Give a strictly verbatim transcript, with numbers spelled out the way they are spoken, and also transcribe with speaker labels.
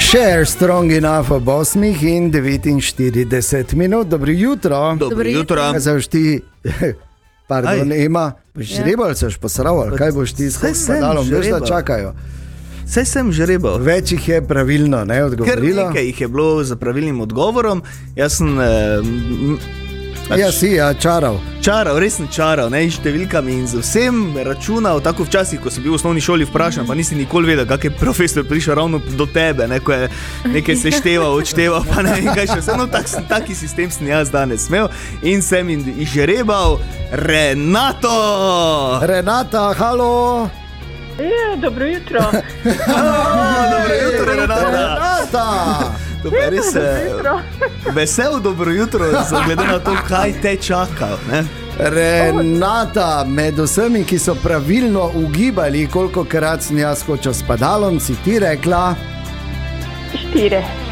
Speaker 1: Share strong enough ob osmih in devetinštirideset minut. Dobro jutro.
Speaker 2: Dobro jutro.
Speaker 1: Kaj boš ti, pardon, Aj. Ema, boš žrebal, se boš posraval, kaj boš ti s spadalom, veš, da čakajo.
Speaker 2: Saj sem žrebal.
Speaker 1: Več jih je pravilno, ne, odgovorilo.
Speaker 2: Ker nekaj jih je bilo za pravilnim odgovorom. Jaz sem... Eh,
Speaker 1: Ja, si, ja, čaral.
Speaker 2: Čaral, res sem čaral, ne, in številkami in z vsem računal, tako včasih, ko sem bil v osnovni šoli vprašan, pa nisi nikoli vedel, kak je profesor prišel ravno do tebe, ne, ko je nekaj sešteval, odšteval, pa ne vem kaj še vse, no, tak, taki sistem sem jaz danes imel in sem izžrebal Renato!
Speaker 1: Renata, halo!
Speaker 3: Je, dobro jutro.
Speaker 2: Dobro jutro, Renata!
Speaker 1: Renata!
Speaker 2: To je res vesel dobro jutro, glede na to, kaj te čaka. Ne?
Speaker 1: Renata, med vsemi, ki so pravilno ugibali, koliko krat sem jaz skočil s padalom, si ti rekla?
Speaker 3: Štire.